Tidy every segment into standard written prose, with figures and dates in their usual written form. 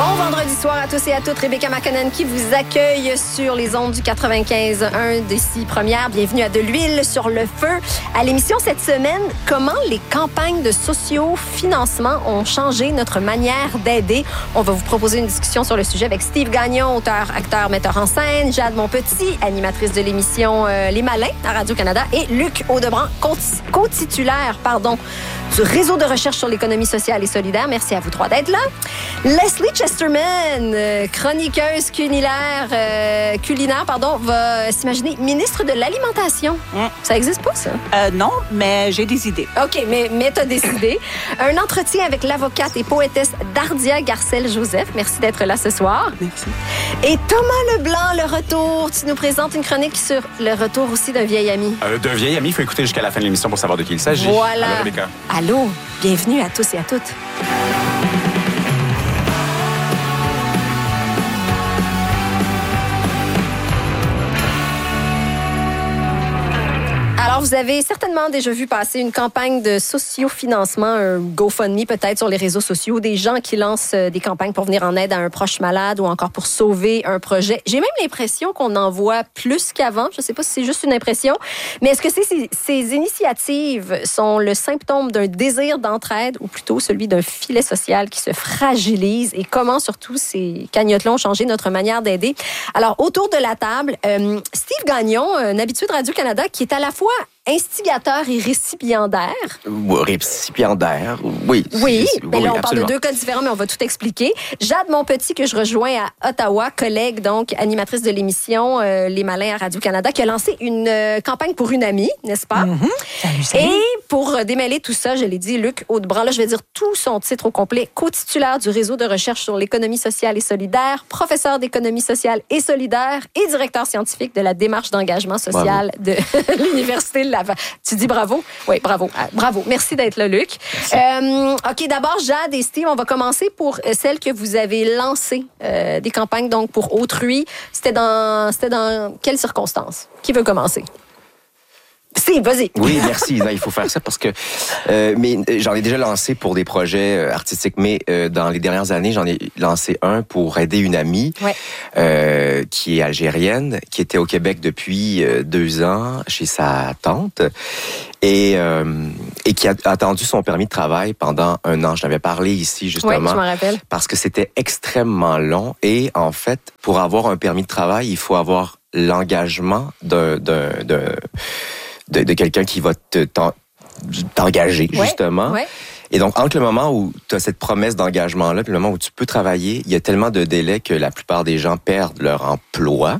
Bon vendredi soir à tous et à toutes. Rebecca McConnell qui vous accueille sur les ondes du 95.1 d'ici première. Bienvenue à De l'huile sur le feu. À l'émission cette semaine, comment les campagnes de socio-financement ont changé notre manière d'aider. On va vous proposer une discussion sur le sujet avec Steve Gagnon, auteur, acteur, metteur en scène, Jade Monpetit, animatrice de l'émission Les Malins à Radio-Canada et Luc Audebrandt, co-titulaire, du réseau de recherche sur l'économie sociale et solidaire. Merci à vous trois d'être là. Leslie Chesterman, chroniqueuse culinaire, va s'imaginer ministre de l'Alimentation. Ça existe pas, ça? Non, mais j'ai des idées. OK, mais tu as décidé. Un entretien avec l'avocate et poétesse Dardia Garcelle-Joseph. Merci d'être là ce soir. Merci. Et Thomas Leblanc, le retour. Tu nous présentes une chronique sur le retour aussi d'un vieil ami. D'un vieil ami, il faut écouter jusqu'à la fin de l'émission pour savoir de qui il s'agit. Voilà. Allô, Rebecca. Allô, bienvenue à tous et à toutes. Alors, vous avez certainement déjà vu passer une campagne de sociofinancement, un GoFundMe peut-être sur les réseaux sociaux, des gens qui lancent des campagnes pour venir en aide à un proche malade ou encore pour sauver un projet. J'ai même l'impression qu'on en voit plus qu'avant. Je ne sais pas si c'est juste une impression, mais est-ce que ces initiatives sont le symptôme d'un désir d'entraide ou plutôt celui d'un filet social qui se fragilise et comment surtout ces cagnottes-là ont changé notre manière d'aider? Alors, autour de la table, Steve Gagnon, un habitué de Radio-Canada qui est à la fois instigateur et récipiendaire. Récipiendaire, oui. Oui, mais là, on parle de absolument. deux cas différents, mais on va tout expliquer. Jade Monpetit, que je rejoins à Ottawa, collègue, donc, animatrice de l'émission Les Malins à Radio-Canada, qui a lancé une campagne pour une amie, n'est-ce pas? Mm-hmm. Salut. Et pour démêler tout ça, je l'ai dit, Luc Audebrandt, là, je vais dire tout son titre au complet, co-titulaire du réseau de recherche sur l'économie sociale et solidaire, professeur d'économie sociale et solidaire et directeur scientifique de la démarche d'engagement social de l'Université de Laval. Tu dis bravo? Oui, bravo. Bravo. Merci d'être là, Luc. OK, d'abord, Jade et Steve, on va commencer pour celle que vous avez lancée, des campagnes donc pour autrui. C'était dans quelles circonstances? Qui veut commencer? Steve, vas-y. Oui, merci. Non, il faut faire ça parce que mais j'en ai déjà lancé pour des projets artistiques, mais dans les dernières années, j'en ai lancé un pour aider une amie qui est algérienne, qui était au Québec depuis 2 ans chez sa tante et qui a attendu son permis de travail pendant 1 an. Je n'avais parlé ici justement. Oui, je m'en rappelle. Parce que c'était extrêmement long et en fait, pour avoir un permis de travail, il faut avoir l'engagement de quelqu'un qui va t'engager, justement. Ouais. Et donc, entre le moment où tu as cette promesse d'engagement-là et le moment où tu peux travailler, il y a tellement de délais que la plupart des gens perdent leur emploi.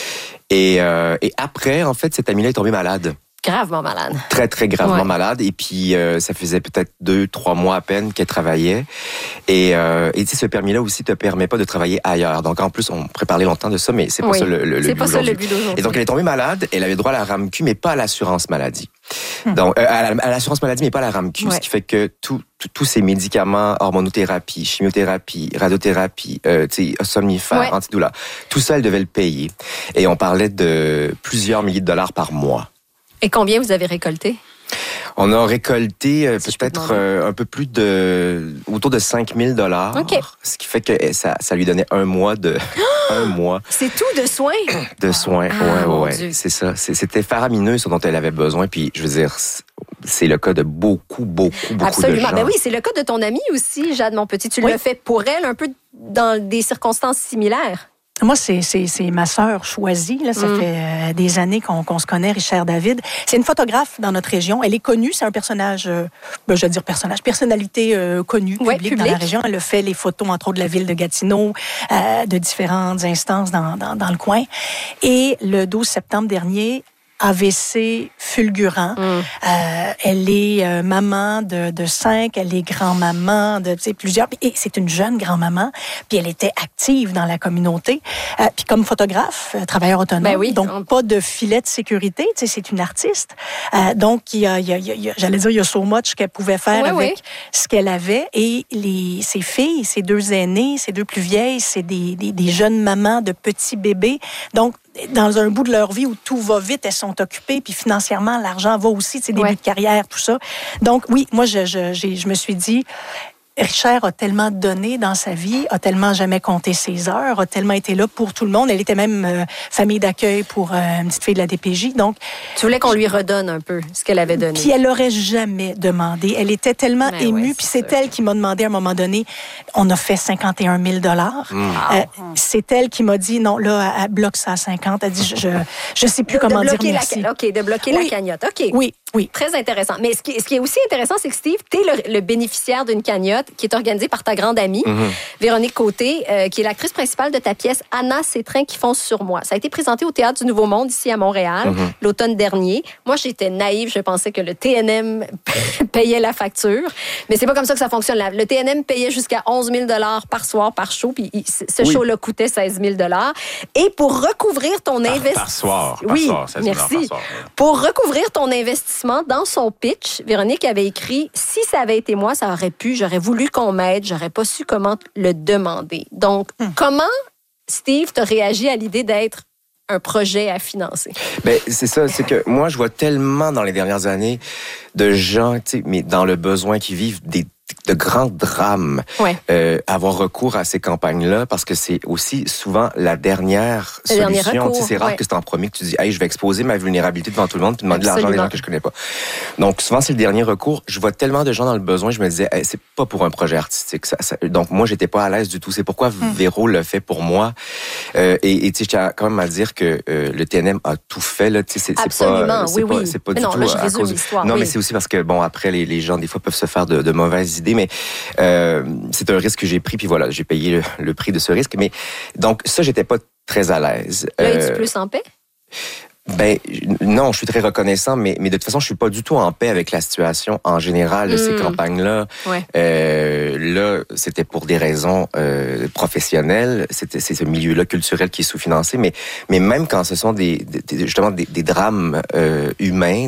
Et après, en fait, cette amie-là est tombée malade. Gravement malade. Très, très gravement malade. Et puis, ça faisait peut-être 2-3 mois à peine qu'elle travaillait. Et tu sais, ce permis-là aussi te permet pas de travailler ailleurs. Donc, en plus, on pourrait parler longtemps de ça, mais c'est pas ça le but aujourd'hui. Et donc, elle est tombée malade. Elle avait droit à la RAMQ, mais pas à l'assurance maladie. Donc, à l'assurance maladie, mais pas à la RAMQ. Ce qui fait que tous ces médicaments, hormonothérapie, chimiothérapie, radiothérapie, somnifères, antidouleurs, tout ça, elle devait le payer. Et on parlait de plusieurs milliers de dollars par mois. Et combien vous avez récolté? On a récolté peut-être un peu plus autour de 5 000 $. Okay. Ce qui fait que ça lui donnait 1 mois de... 1 mois. C'est tout de soins? De soins, Dieu. c'est ça. C'était faramineux ce dont elle avait besoin. Puis, je veux dire, c'est le cas de beaucoup Absolument. de gens. Ben oui, c'est le cas de ton amie aussi, Jade Monpetit. Tu l'as fait pour elle un peu dans des circonstances similaires. Moi, c'est ma sœur choisie. Là, ça fait des années qu'on se connaît, Richard David. C'est une photographe dans notre région. Elle est connue. C'est un personnage, personnalité connue, publique dans la région. Elle a fait les photos, entre autres, de la ville de Gatineau, de différentes instances dans le coin. Et le 12 septembre dernier, AVC fulgurant. Elle est maman de 5, elle est grand-maman de plusieurs. Et c'est une jeune grand-maman. Puis elle était active dans la communauté. Puis comme photographe, travailleur autonome, donc pas de filet de sécurité. C'est une artiste. Donc, j'allais dire, il y a so much qu'elle pouvait faire avec ce qu'elle avait. Et ses filles, ses 2 aînées, ses 2 plus vieilles, c'est des jeunes mamans de petits bébés. Donc, dans un bout de leur vie où tout va vite, elles sont occupées, puis financièrement, l'argent va aussi, début de carrière, tout ça. Donc, oui, moi, je me suis dit, Richard a tellement donné dans sa vie, a tellement jamais compté ses heures, a tellement été là pour tout le monde. Elle était même famille d'accueil pour une petite fille de la DPJ. Donc, tu voulais qu'on lui redonne un peu ce qu'elle avait donné. Puis elle n'aurait jamais demandé. Elle était tellement émue. Puis c'est elle qui m'a demandé à un moment donné, on a fait 51 000 c'est elle qui m'a dit, non, là, elle bloque ça à 50. Elle dit, je sais plus comment dire merci. De bloquer la cagnotte. OK. Oui. Très intéressant. Mais ce qui est aussi intéressant, c'est que Steve, tu es le bénéficiaire d'une cagnotte qui est organisée par ta grande amie, Véronique Côté, qui est l'actrice principale de ta pièce Anna, ces trains qui foncent sur moi. Ça a été présenté au Théâtre du Nouveau Monde, ici à Montréal, l'automne dernier. Moi, j'étais naïve. Je pensais que le TNM payait la facture. Mais c'est pas comme ça que ça fonctionne. Le TNM payait jusqu'à 11 000 par soir, par show. Puis ce show-là coûtait 16 000 Et pour recouvrir ton investissement... Par soir. Merci. Par soir. Pour recouvrir ton investissement, dans son pitch, Véronique avait écrit « Si ça avait été moi, ça aurait pu, j'aurais voulu qu'on m'aide, j'aurais pas su comment le demander. » Donc, comment, Steve, t'as réagi à l'idée d'être un projet à financer? Ben, c'est ça, c'est que moi, je vois tellement dans les dernières années de gens, tu sais, mais dans le besoin qui vivent de grands drames, avoir recours à ces campagnes-là, parce que c'est aussi souvent la dernière solution. C'est rare que c'est en premier que tu dis, hey, je vais exposer ma vulnérabilité devant tout le monde puis demander de l'argent à des gens que je connais pas. Donc, souvent, c'est le dernier recours. Je vois tellement de gens dans le besoin, je me disais, hey, c'est pas pour un projet artistique. Donc, moi, j'étais pas à l'aise du tout. C'est pourquoi Véro le fait pour moi. Et tu sais, je tiens quand même à dire que le TNM a tout fait, là. Tu sais, absolument, c'est pas du tout à cause. Non, mais c'est aussi parce que, bon, après, les gens, des fois, peuvent se faire de mauvaises idées, mais c'est un risque que j'ai pris, puis voilà, j'ai payé le prix de ce risque. Mais donc, ça, j'étais pas très à l'aise. Là, es-tu plus en paix? Ben non, je suis très reconnaissant, mais de toute façon, je suis pas du tout en paix avec la situation en général de ces campagnes-là. Là, c'était pour des raisons professionnelles. C'est ce milieu-là culturel qui est sous-financé, mais même quand ce sont justement des drames humains,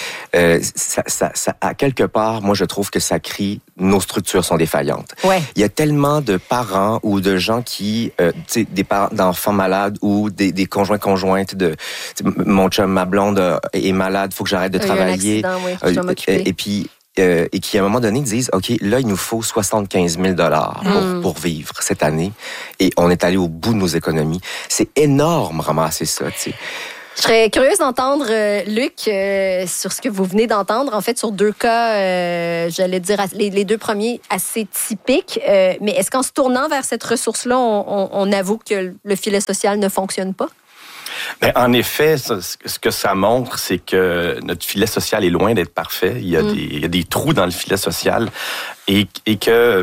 ça à quelque part, moi je trouve que ça crie nos structures sont défaillantes. Il y a tellement de parents ou de gens qui, des parents d'enfants malades ou des conjointes mon chum, ma blonde est malade, faut que j'arrête de travailler. Je dois m'occuper. Et puis, et qui à un moment donné disent, OK, là, il nous faut 75 000 pour vivre cette année. Et on est allé au bout de nos économies. C'est énorme, ramasser ça, tu sais. Je serais curieuse d'entendre, Luc, sur ce que vous venez d'entendre, en fait, sur deux cas, j'allais dire, les deux premiers assez typiques. Mais est-ce qu'en se tournant vers cette ressource-là, on avoue que le filet social ne fonctionne pas? Ben, en effet, ce que ça montre, c'est que notre filet social est loin d'être parfait. Il y a des trous dans le filet social et que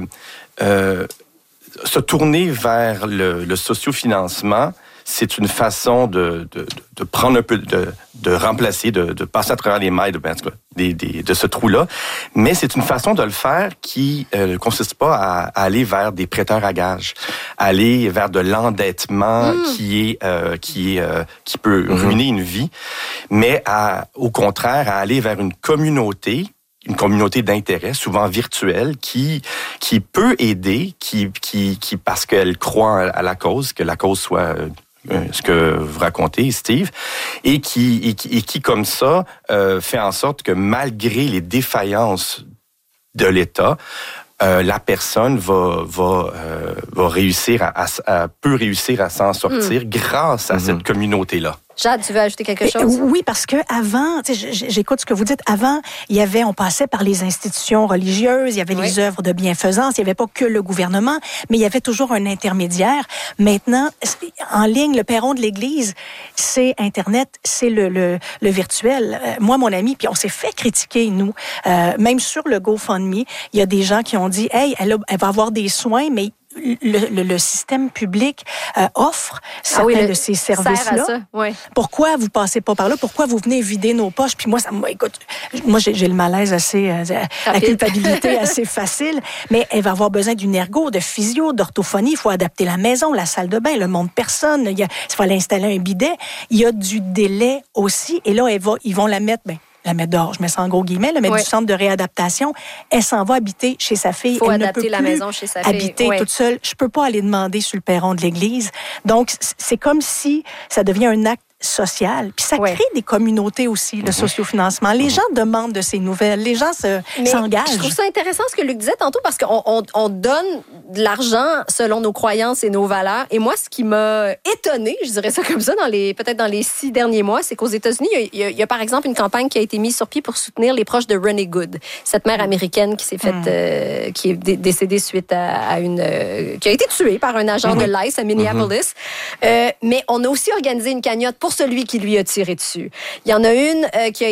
se tourner vers le sociofinancement, c'est une façon de prendre un peu, de remplacer, de passer à travers les mailles de ce trou-là. Mais c'est une façon de le faire qui ne consiste pas à aller vers des prêteurs à gages, aller vers de l'endettement qui peut ruiner une vie, mais au contraire, à aller vers une communauté d'intérêt, souvent virtuelle, qui peut aider, qui parce qu'elle croit à la cause, que la cause soit ce que vous racontez, Steve, et qui comme ça, fait en sorte que malgré les défaillances de l'État, la personne va réussir peut réussir à s'en sortir grâce à cette communauté-là. Jade, tu veux ajouter quelque chose? Oui, parce que avant, j'écoute ce que vous dites. Avant, on passait par les institutions religieuses, il y avait les œuvres de bienfaisance, il n'y avait pas que le gouvernement, mais il y avait toujours un intermédiaire. Maintenant, en ligne, le perron de l'Église, c'est Internet, c'est le virtuel. Moi, mon ami, puis on s'est fait critiquer, nous, même sur le GoFundMe, il y a des gens qui ont dit, hey, elle va avoir des soins, mais le système public offre certains de ces services-là. Pourquoi vous passez pas par là? Pourquoi vous venez vider nos poches? Puis moi, j'ai le malaise assez, la culpabilité assez facile, mais elle va avoir besoin d'une ergo, de physio, d'orthophonie. Il faut adapter la maison, la salle de bain, le monde personne. Il faut aller installer un bidet. Il y a du délai aussi. Et là, ils vont la mettre dehors, je mets ça en gros guillemets, mais du centre de réadaptation, elle s'en va habiter chez sa fille. Faut elle adapter ne peut la plus maison chez sa fille. Habiter toute seule. Je peux pas aller demander sur le perron de l'église. Donc, c'est comme si ça devient un acte social. Puis ça crée des communautés aussi, le sociofinancement. Les gens demandent de ces nouvelles. Les gens s'engagent. Je trouve ça intéressant ce que Luc disait tantôt parce qu'on donne de l'argent selon nos croyances et nos valeurs. Et moi, ce qui m'a étonnée, je dirais ça comme ça, peut-être dans les 6 derniers mois, c'est qu'aux États-Unis, il y a par exemple une campagne qui a été mise sur pied pour soutenir les proches de Renee Good, cette mère américaine qui s'est faite, qui est décédée suite à qui a été tuée par un agent de l'ICE à Minneapolis. Mais on a aussi organisé une cagnotte pour celui qui lui a tiré dessus. Il y en a une qui a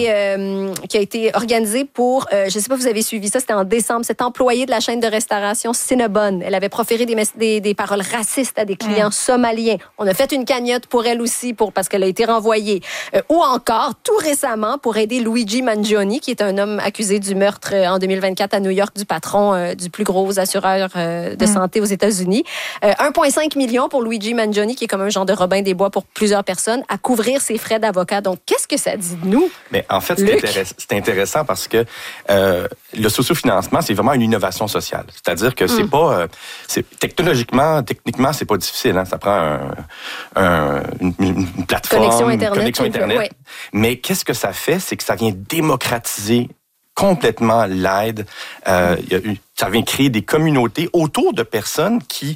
été organisée pour, je ne sais pas si vous avez suivi ça, c'était en décembre, cette employée de la chaîne de restauration Cinnabon. Elle avait proféré des paroles racistes à des clients somaliens. On a fait une cagnotte pour elle aussi parce qu'elle a été renvoyée. Ou encore, tout récemment, pour aider Luigi Mangione, qui est un homme accusé du meurtre en 2024 à New York du patron du plus gros assureur de santé aux États-Unis. 1,5 million pour Luigi Mangione, qui est comme un genre de Robin des Bois pour plusieurs personnes, à couvrir ses frais d'avocat. Donc, qu'est-ce que ça dit de nous? Mais en fait, c'est intéressant parce que le sociofinancement, c'est vraiment une innovation sociale. C'est-à-dire que c'est pas... techniquement, c'est pas difficile. Hein? Ça prend une plateforme, connexion Internet. Ouais. Mais qu'est-ce que ça fait? C'est que ça vient démocratiser complètement l'aide. Ça vient créer des communautés autour de personnes qui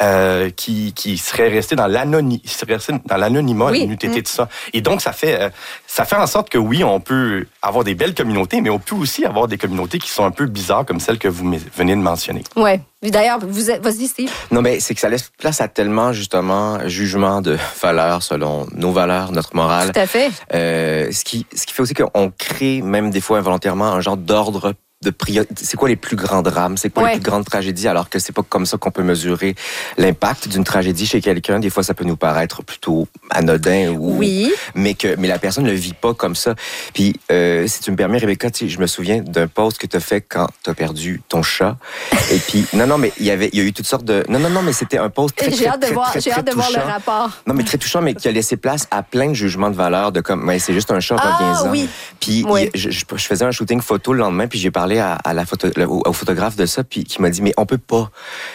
seraient restées dans l'anonymat, l'unité de ça. Et donc, ça fait en sorte que oui, on peut avoir des belles communautés, mais on peut aussi avoir des communautés qui sont un peu bizarres, comme celle que vous venez de mentionner. Oui. D'ailleurs, vas-y, Steve. Non, mais c'est que ça laisse place à tellement, justement, jugement de valeurs selon nos valeurs, notre morale. Tout à fait. Ce qui fait aussi qu'on crée, même des fois involontairement, un genre d'ordre de priorité. C'est quoi les plus grands drames? C'est quoi les plus grandes tragédies? Alors que c'est pas comme ça qu'on peut mesurer l'impact d'une tragédie chez quelqu'un. Des fois, ça peut nous paraître plutôt anodin mais la personne ne le vit pas comme ça. Puis, si tu me permets, Rebecca, je me souviens d'un post que tu as fait quand tu as perdu ton chat. Et puis, mais il y a eu toutes sortes de... Non, mais c'était un post très, J'ai hâte de voir le rapport. Non, mais très touchant, mais qui a laissé place à plein de jugements de valeur de comme, c'est juste un chat, reviens-en. Oui. Puis, je faisais un shooting photo le lendemain, puis j'ai parlé au photographe de ça, puis qui m'a dit, mais on peut pas,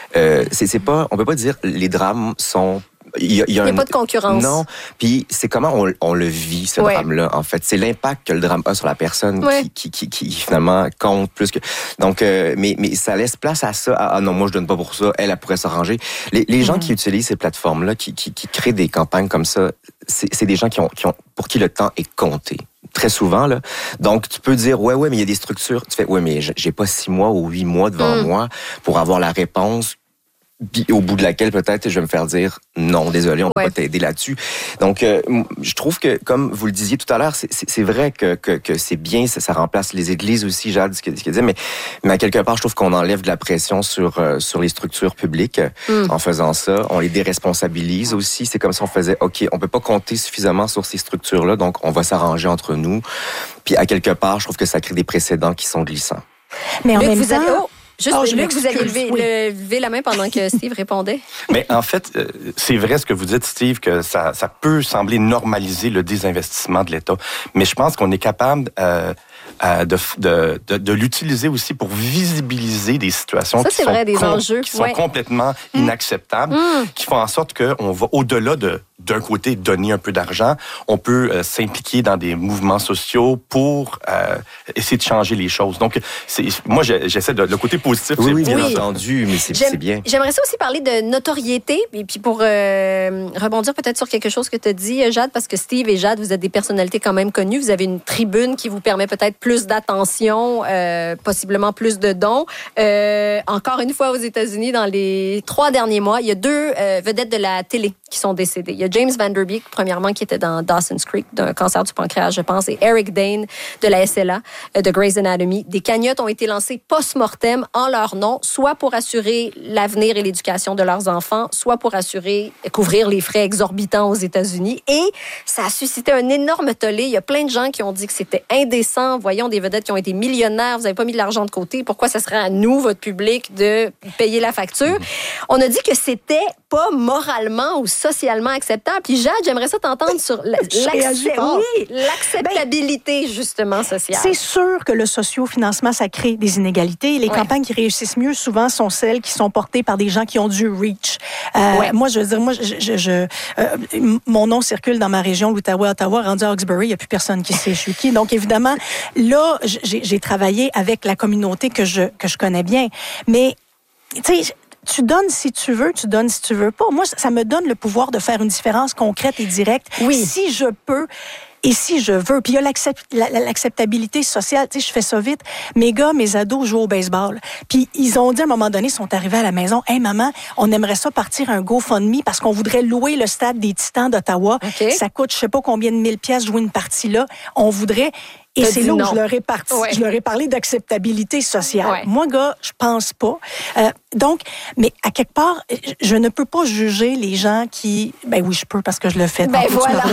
on peut pas dire les drames sont... Il y a pas de concurrence. Non, puis c'est comment on le vit, ce drame-là, en fait. C'est l'impact que le drame a sur la personne qui finalement compte plus que... Donc, mais ça laisse place à ça. Ah non, moi, je donne pas pour ça. Elle pourrait s'arranger. Les gens qui utilisent ces plateformes-là, qui créent des campagnes comme ça, c'est des gens pour qui le temps est compté. Très souvent, là. Donc, tu peux dire, ouais, mais il y a des structures. Tu fais, mais j'ai pas 6 mois ou 8 mois devant moi pour avoir la réponse. Puis au bout de laquelle, peut-être, je vais me faire dire non, désolé, on peut pas t'aider là-dessus. Donc, je trouve que, comme vous le disiez tout à l'heure, c'est vrai que c'est bien, ça remplace les églises aussi, Jade, ce qu'elle disait, mais à quelque part, je trouve qu'on enlève de la pression sur les structures publiques en faisant ça. On les déresponsabilise aussi. C'est comme si on faisait, OK, on peut pas compter suffisamment sur ces structures-là, donc on va s'arranger entre nous. Puis à quelque part, je trouve que ça crée des précédents qui sont glissants. Mais en même temps... Luc, vous avez levé la main pendant que Steve répondait. Mais en fait, c'est vrai ce que vous dites, Steve, que ça peut sembler normaliser le désinvestissement de l'État. Mais je pense qu'on est capable de l'utiliser aussi pour visibiliser des situations qui sont complètement inacceptables, qui font en sorte qu'on va au-delà d'un côté donner un peu d'argent, on peut s'impliquer dans des mouvements sociaux pour essayer de changer les choses. Donc, moi, j'essaie le côté positif. Oui, bien entendu, mais c'est bien. J'aimerais ça aussi parler de notoriété, et puis pour rebondir peut-être sur quelque chose que tu as dit, Jade, parce que Steve et Jade, vous êtes des personnalités quand même connues, vous avez une tribune qui vous permet peut-être plus d'attention, possiblement plus de dons. Encore une fois, aux États-Unis, dans les 3 derniers mois, il y a 2 vedettes de la télé qui sont décédées. Il y a James Van Der Beek, premièrement, qui était dans Dawson's Creek, d'un cancer du pancréas, je pense, et Eric Dane de la SLA, de Grey's Anatomy. Des cagnottes ont été lancées post-mortem en leur nom, soit pour assurer l'avenir et l'éducation de leurs enfants, soit pour couvrir les frais exorbitants aux États-Unis. Et ça a suscité un énorme tollé. Il y a plein de gens qui ont dit que c'était indécent. Voyons des vedettes qui ont été millionnaires, vous n'avez pas mis de l'argent de côté. Pourquoi ça serait à nous, votre public, de payer la facture? On a dit que c'était pas moralement ou socialement acceptable. Puis Jade, j'aimerais ça t'entendre sur l'acceptabilité, justement, sociale. C'est sûr que le sociofinancement, ça crée des inégalités. Les campagnes qui réussissent mieux, souvent, sont celles qui sont portées par des gens qui ont du reach. Moi, je veux dire, mon nom circule dans ma région, l'Outaouais, Ottawa, rendu à Hawkesbury, il n'y a plus personne qui sait je suis qui. Donc, évidemment, là, j'ai travaillé avec la communauté que je connais bien. Mais, tu sais, tu donnes si tu veux, tu donnes si tu veux pas. Moi, ça me donne le pouvoir de faire une différence concrète et directe. Oui. Si je peux et si je veux. Puis il y a l'acceptabilité sociale. Tu sais, je fais ça vite. Mes gars, mes ados jouent au baseball. Puis ils ont dit à un moment donné, ils sont arrivés à la maison, « Hey, maman, on aimerait ça partir un GoFundMe parce qu'on voudrait louer le stade des Titans d'Ottawa. Okay. Ça coûte je sais pas combien de 1000 pièces jouer une partie là. On voudrait... » Et c'est là où je leur ai parlé d'acceptabilité sociale. Ouais. Moi, gars, je pense pas. Donc, mais à quelque part, je ne peux pas juger les gens qui... Ben oui, je peux parce que je le fais. Ben voilà.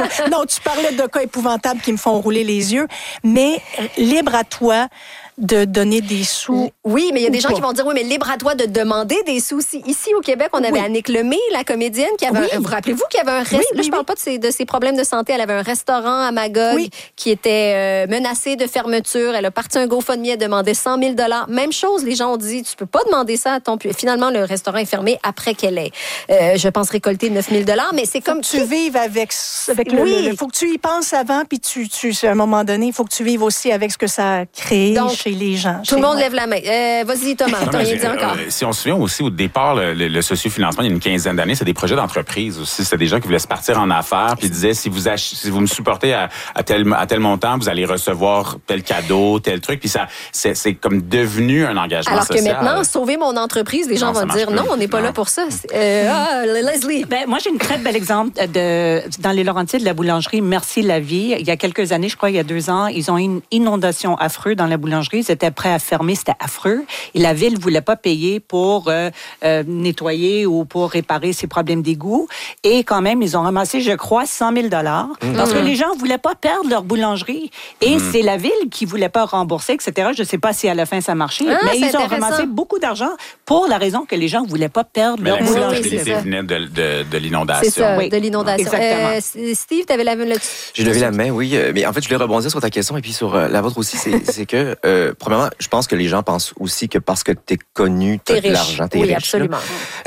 Tu parlais de cas épouvantables qui me font rouler les yeux, mais libre à toi de donner des sous. Oui, mais il y a des gens qui vont dire, oui, mais libre à toi de demander des sous. Ici, au Québec, on avait Annick Lemay, la comédienne, qui avait vous rappelez-vous qu'il y avait un restaurant? Là, je parle pas de ses problèmes de santé. Elle avait un restaurant à Magog qui était menacé de fermeture. Elle a parti un GoFundMe, elle demandait 100 000 $. Même chose, les gens ont dit, tu peux pas demander ça à ton... Finalement, le restaurant est fermé après qu'elle ait, je pense, récolté 9 000 $. Mais c'est comme... Tu vives avec le... Faut que tu y penses avant, puis à un moment donné, il faut que tu vives aussi avec ce que ça a créé. Donc, les gens. Tout le monde lève la main. Vas-y, Thomas, t'as rien dit encore. Si on se souvient aussi, au départ, le sociofinancement, il y a une quinzaine d'années, c'est des projets d'entreprise aussi. C'est des gens qui voulaient se partir en affaires puis disaient, si vous me supportez à tel montant, vous allez recevoir tel cadeau, tel truc. Puis ça, c'est comme devenu un engagement social. Alors que maintenant, sauver mon entreprise, les gens vont dire, non, on n'est pas là pour ça. Leslie. Moi, j'ai une très bel exemple dans les Laurentides, de la boulangerie Merci la Vie. Il y a quelques années, je crois, il y a 2 ans, ils ont eu une inondation affreuse dans la boulangerie. Ils étaient prêts à fermer, c'était affreux. Et la ville ne voulait pas payer pour nettoyer ou pour réparer ses problèmes d'égout. Et quand même, ils ont ramassé, je crois, 100 000 $. Parce que les gens ne voulaient pas perdre leur boulangerie. Et c'est la ville qui ne voulait pas rembourser, etc. Je ne sais pas si à la fin ça marchait. Mais ils ont ramassé beaucoup d'argent pour la raison que les gens ne voulaient pas perdre leur boulangerie. L'accessibilité venait de l'inondation. C'est ça, de l'inondation. Exactement. Steve, tu avais la main là-dessus. J'ai levé la main, oui. Mais en fait, je voulais rebondir sur ta question et puis sur la vôtre aussi. C'est que... premièrement, je pense que les gens pensent aussi que parce que t'es connu, t'as de l'argent, t'es riche. Oui, absolument.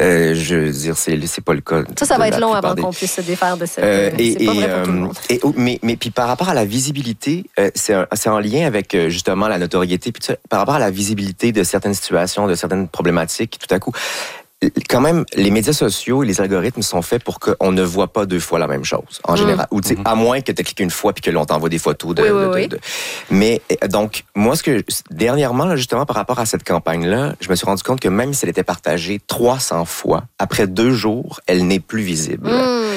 Je veux dire, c'est pas le cas. Ça va être long avant qu'on puisse se défaire de ça. C'est pas vrai pour tout le monde. Mais puis par rapport à la visibilité, c'est en lien avec justement la notoriété. Puis par rapport à la visibilité de certaines situations, de certaines problématiques, tout à coup, quand même, les médias sociaux et les algorithmes sont faits pour qu'on ne voit pas 2 fois la même chose, en général. Ou, à moins que tu cliques une fois puis que l'on t'envoie des photos de... Mais, donc, moi, dernièrement, là, justement, par rapport à cette campagne-là, je me suis rendu compte que même si elle était partagée 300 fois, après 2 jours, elle n'est plus visible.